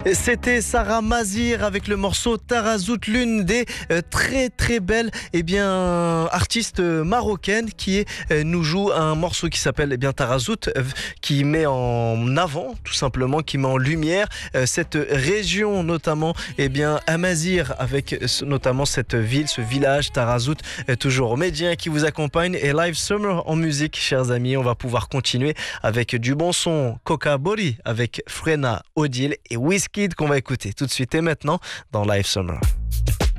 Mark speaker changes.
Speaker 1: C'était Sarah Mazir avec le morceau Tarazout, l'une des très très belles artistes marocaines qui nous joue un morceau qui s'appelle Tarazout, qui met en avant tout simplement, qui met en lumière cette région, notamment Amazir, avec notamment cette ville, ce village Tarazout, toujours Médien qui vous accompagne, et Live Summer en musique, chers amis. On va pouvoir continuer avec du bon son, Coca Bori avec Frena, Odile et Wizkid qu'on va écouter tout de suite et maintenant dans Live Summer.